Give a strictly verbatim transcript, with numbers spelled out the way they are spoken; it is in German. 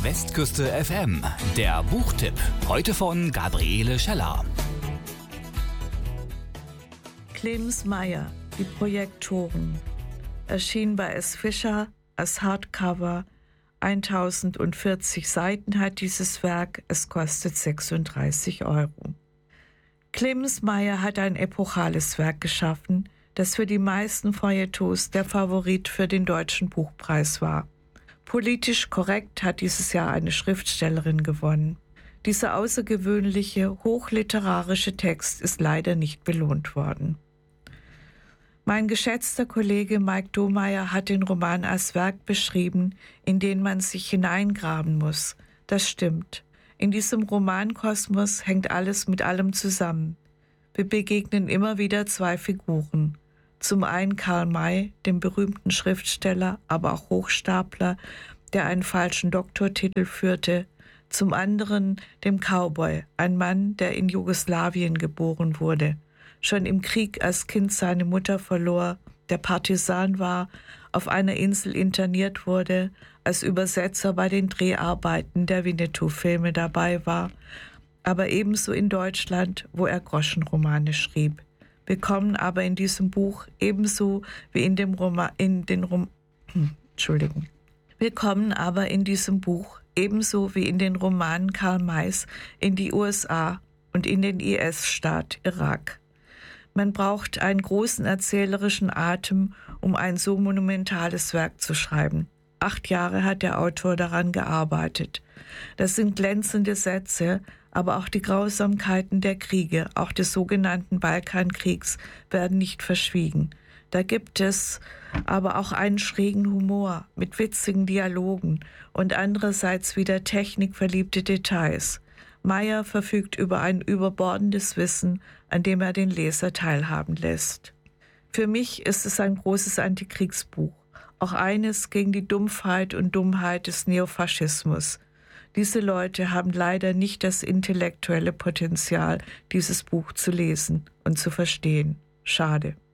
Westküste F M, der Buchtipp. Heute von Gabriele Scheller. Clemens Meyer, Die Projektoren. Erschien bei S. Fischer als Hardcover. tausendvierzig Seiten hat dieses Werk. Es kostet sechsunddreißig Euro. Clemens Meyer hat ein epochales Werk geschaffen, das für die meisten Feuilletons der Favorit für den Deutschen Buchpreis war. Politisch korrekt hat dieses Jahr eine Schriftstellerin gewonnen. Dieser außergewöhnliche, hochliterarische Text ist leider nicht belohnt worden. Mein geschätzter Kollege Mike Domeyer hat den Roman als Werk beschrieben, in den man sich hineingraben muss. Das stimmt. In diesem Romankosmos hängt alles mit allem zusammen. Wir begegnen immer wieder zwei Figuren. Zum einen Karl May, dem berühmten Schriftsteller, aber auch Hochstapler, der einen falschen Doktortitel führte. Zum anderen dem Cowboy, ein Mann, der in Jugoslawien geboren wurde. Schon im Krieg als Kind seine Mutter verlor, der Partisan war, auf einer Insel interniert wurde, als Übersetzer bei den Dreharbeiten der Winnetou-Filme dabei war, aber ebenso in Deutschland, wo er Groschenromane schrieb. Wir kommen aber in diesem Buch ebenso wie in dem Roman, in den Rom Entschuldigung. Wir kommen aber in diesem Buch ebenso wie in den Romanen Karl Mays in die U S A und in den I S-Staat Irak. Man braucht einen großen erzählerischen Atem, um ein so monumentales Werk zu schreiben. Acht Jahre hat der Autor daran gearbeitet. Das sind glänzende Sätze, aber auch die Grausamkeiten der Kriege, auch des sogenannten Balkankriegs, werden nicht verschwiegen. Da gibt es aber auch einen schrägen Humor mit witzigen Dialogen und andererseits wieder technikverliebte Details. Meyer verfügt über ein überbordendes Wissen, an dem er den Leser teilhaben lässt. Für mich ist es ein großes Antikriegsbuch, auch eines gegen die Dumpfheit und Dummheit des Neofaschismus. Diese Leute haben leider nicht das intellektuelle Potenzial, dieses Buch zu lesen und zu verstehen. Schade.